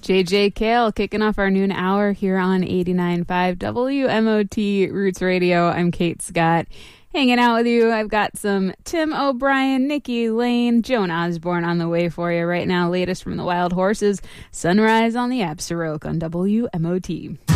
JJ Kale kicking off our noon hour here on 89.5 WMOT Roots Radio. I'm Kate Scott. Hanging out with you, I've got some Tim O'Brien, Nikki Lane, Joan Osborne on the way for you right now. Latest from the Wild Horses, Sunrise on the Absaroke on WMOT.